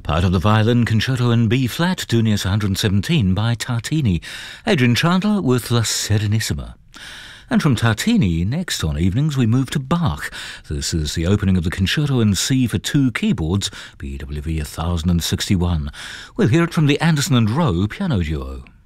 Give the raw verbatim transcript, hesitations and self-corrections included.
Part of the violin concerto in B-flat, Junius one hundred seventeen by Tartini. Adrian Chandler with La Serenissima. And from Tartini, next on Evenings, we move to Bach. This is the opening of the Concerto in C for two keyboards, B W V one thousand sixty-one. We'll hear it from the Anderson and Rowe piano duo.